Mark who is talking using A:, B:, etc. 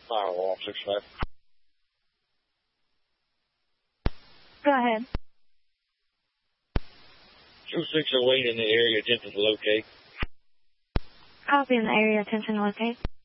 A: Firewall 65.
B: Go ahead.
A: 2608 in the area, attention to locate.
B: Copy in the area, attention to locate.